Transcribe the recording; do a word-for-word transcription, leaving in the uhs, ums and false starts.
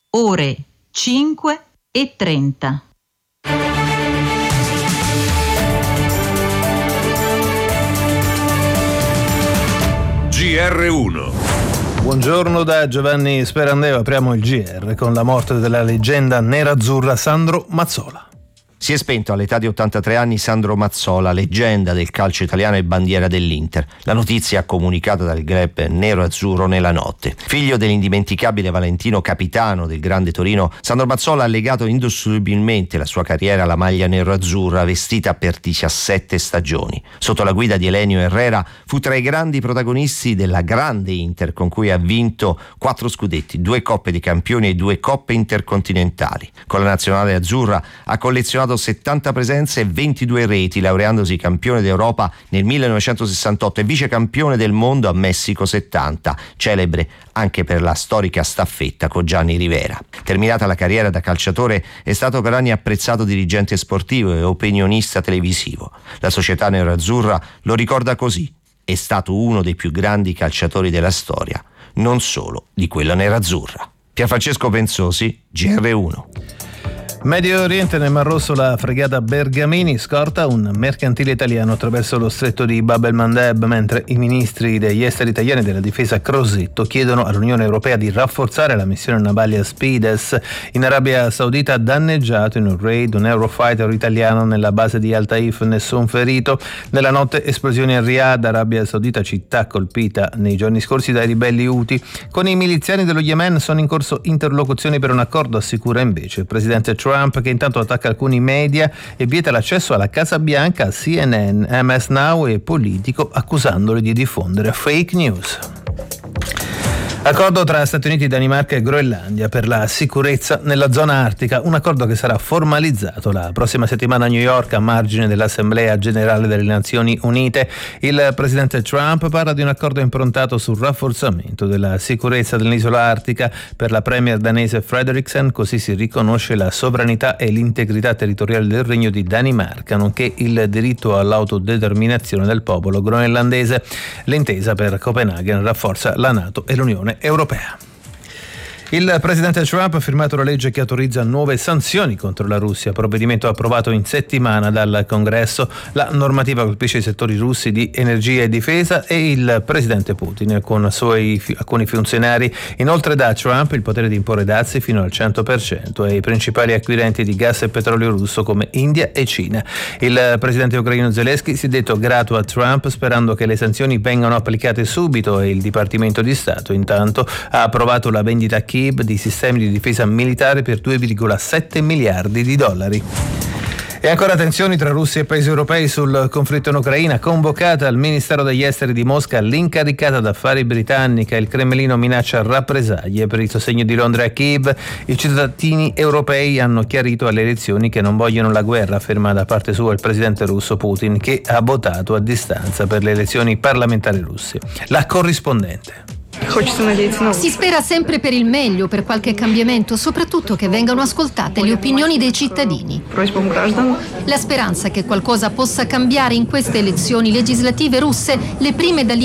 ore cinque e trenta. G R uno. Buongiorno da Giovanni Sperandeo, apriamo il G R con la morte della leggenda nerazzurra Sandro Mazzola. Si è spento all'età di ottantatré anni Sandro Mazzola, leggenda del calcio italiano e bandiera dell'Inter. La notizia comunicata dal club nero-azzurro nella notte. Figlio dell'indimenticabile Valentino, capitano del Grande Torino, Sandro Mazzola ha legato indissolubilmente la sua carriera alla maglia nero-azzurra, vestita per diciassette stagioni. Sotto la guida di Elenio Herrera fu tra i grandi protagonisti della grande Inter, con cui ha vinto quattro scudetti, due coppe dei campioni e due coppe intercontinentali. Con la nazionale azzurra ha collezionato settanta presenze e ventidue reti, laureandosi campione d'Europa nel millenovecentosessantotto e vicecampione del mondo a Messico settanta, celebre anche per la storica staffetta con Gianni Rivera. Terminata la carriera da calciatore, è stato per anni apprezzato dirigente sportivo e opinionista televisivo. La società nerazzurra lo ricorda così: è stato uno dei più grandi calciatori della storia, non solo di quella nerazzurra. Pierfrancesco Pensosi, G R uno. Medio Oriente, nel Mar Rosso, la fregata Bergamini scorta un mercantile italiano attraverso lo stretto di Bab el-Mandeb, mentre i ministri degli esteri italiani e della difesa Crosetto chiedono all'Unione Europea di rafforzare la missione navale Aspides. In Arabia Saudita, danneggiato in un raid un Eurofighter italiano nella base di Al Taif, nessun ferito. Nella notte esplosioni a Riyadh, Arabia Saudita, città colpita nei giorni scorsi dai ribelli Houthi. Con i miliziani dello Yemen sono in corso interlocuzioni per un accordo, assicura invece il presidente Trump, che intanto attacca alcuni media e vieta l'accesso alla Casa Bianca a C N N, M S Now e Politico, accusandoli di diffondere fake news. Accordo tra Stati Uniti, Danimarca e Groenlandia per la sicurezza nella zona artica, un accordo che sarà formalizzato la prossima settimana a New York a margine dell'Assemblea Generale delle Nazioni Unite. Il presidente Trump parla di un accordo improntato sul rafforzamento della sicurezza dell'isola artica. Per la premier danese Frederiksen così si riconosce la sovranità e l'integrità territoriale del Regno di Danimarca, nonché il diritto all'autodeterminazione del popolo groenlandese. L'intesa per Copenaghen rafforza la NATO e l'Unione Europea. Il presidente Trump ha firmato la legge che autorizza nuove sanzioni contro la Russia, provvedimento approvato in settimana dal Congresso. La normativa colpisce i settori russi di energia e difesa e il presidente Putin con suoi alcuni funzionari. Inoltre dà a Trump il potere di imporre dazi fino al cento per cento ai principali acquirenti di gas e petrolio russo come India e Cina. Il presidente ucraino Zelensky si è detto grato a Trump, sperando che le sanzioni vengano applicate subito, e il Dipartimento di Stato intanto ha approvato la vendita a di sistemi di difesa militare per due virgola sette miliardi di dollari. E ancora tensioni tra Russia e paesi europei sul conflitto in Ucraina. Convocata al Ministero degli Esteri di Mosca l'incaricata d'affari britannica, il Cremlino minaccia rappresaglie per il sostegno di Londra a Kiev. I cittadini europei hanno chiarito alle elezioni che non vogliono la guerra, afferma da parte sua il presidente russo Putin, che ha votato a distanza per le elezioni parlamentari russe. La corrispondente. Si spera sempre per il meglio, per qualche cambiamento, soprattutto che vengano ascoltate le opinioni dei cittadini. La speranza che qualcosa possa cambiare in queste elezioni legislative russe, le prime dagli